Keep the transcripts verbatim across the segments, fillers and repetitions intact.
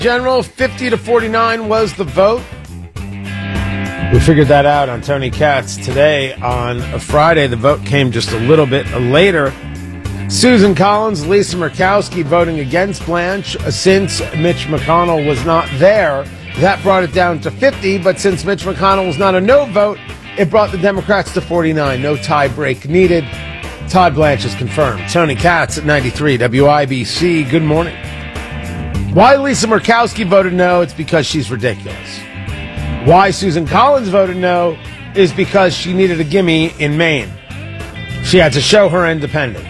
General, fifty to forty-nine was the vote. We figured that out on Tony Katz today on a Friday. The vote came just a little bit later. Susan Collins, Lisa Murkowski voting against Blanche. Since Mitch McConnell was not there, that brought it down to fifty. But since Mitch McConnell was not a no vote, it brought the Democrats to forty-nine. No tie break needed. Todd Blanche is confirmed. Tony Katz at ninety-three W I B C. Good morning. Why Lisa Murkowski voted no? It's because she's ridiculous. Why Susan Collins voted no is because she needed a gimme in Maine. She had to show her independence.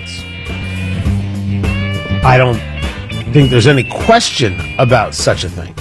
I don't think there's any question about such a thing.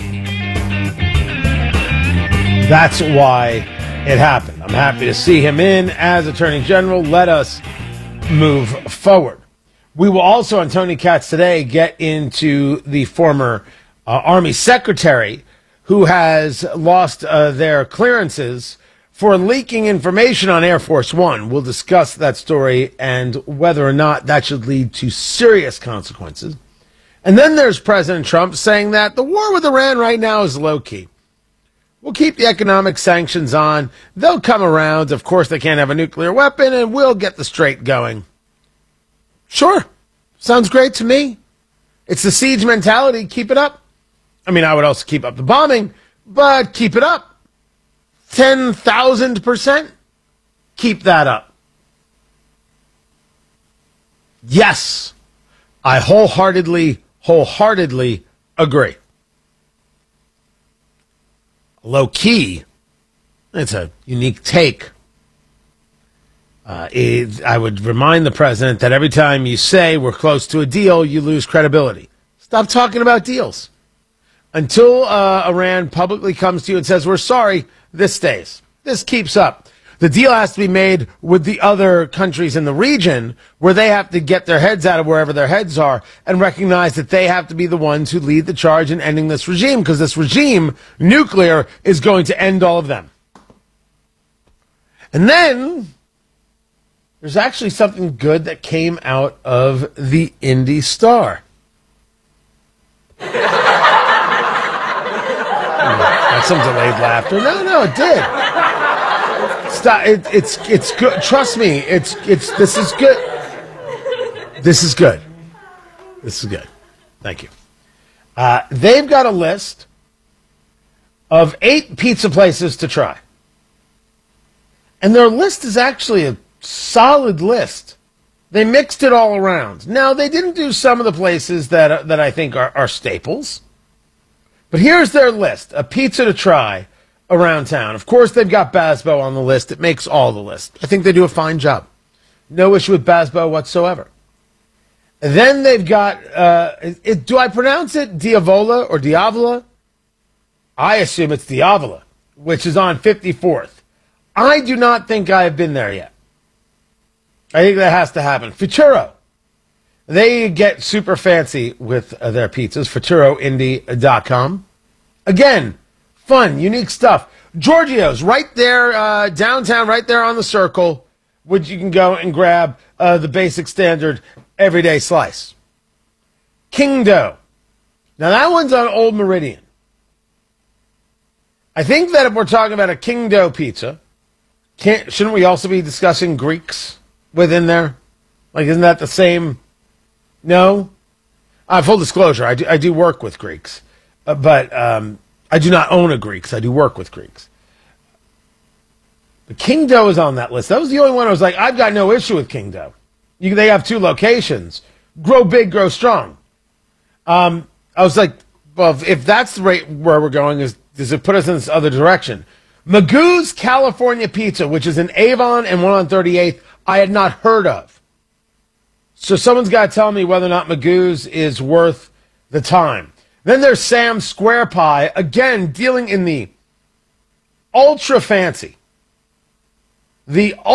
That's why it happened. I'm happy to see him in as Attorney General. Let us move forward. We will also, on Tony Katz today, get into the former uh, Army Secretary who has lost uh, their clearances for leaking information on Air Force One. We'll discuss that story and whether or not that should lead to serious consequences. And then there's President Trump saying that the war with Iran right now is low-key. We'll keep the economic sanctions on. They'll come around. Of course, they can't have a nuclear weapon, and we'll get the Strait going. Sure. Sounds great to me. It's the siege mentality. Keep it up. I mean, I would also keep up the bombing, but keep it up. ten thousand percent. Keep that up. Yes, I wholeheartedly, wholeheartedly agree. Low key, it's a unique take. Uh, it, I would remind the president that every time you say we're close to a deal, you lose credibility. Stop talking about deals. Until uh, Iran publicly comes to you and says, we're sorry, this stays. This keeps up. The deal has to be made with the other countries in the region where they have to get their heads out of wherever their heads are and recognize that they have to be the ones who lead the charge in ending this regime, because this regime, nuclear, is going to end all of them. And then there's actually something good that came out of the Indy Star. That's some delayed laughter. No, no, it did. Stop. It, it's it's good. Trust me. It's it's. This is good. This is good. This is good. Thank you. Uh, they've got a list of eight pizza places to try, and their list is actually a solid list. They mixed it all around. Now, they didn't do some of the places that uh, that I think are, are staples. But here's their list, a pizza to try around town. Of course, they've got Basbo on the list. It makes all the list. I think they do a fine job. No issue with Basbo whatsoever. And then they've got, uh, it, do I pronounce it Diavola or Diavola? I assume it's Diavola, which is on fifty-fourth. I do not think I have been there yet. I think that has to happen. Futuro. They get super fancy with uh, their pizzas. Futuro Indy dot com. Again, fun, unique stuff. Giorgio's right there, uh, downtown, right there on the circle, which you can go and grab uh, the basic standard everyday slice. King Dough. Now, that one's on Old Meridian. I think that if we're talking about a King Dough pizza, can't, shouldn't we also be discussing Greeks within there? Like, isn't that the same? No? Uh, full disclosure, I do, I do work with Greeks. Uh, but um, I do not own a Greeks. I do work with Greeks. But King Dough is on that list. That was the only one I was like, I've got no issue with King Dough. You, they have two locations. Grow big, grow strong. Um, I was like, well, if, if that's the rate where we're going, is does it put us in this other direction? Magoo's California Pizza, which is in Avon and one on thirty-eighth, I had not heard of. So someone's got to tell me whether or not Magoo's is worth the time. Then there's Sam's Square Pie, again, dealing in the ultra fancy. The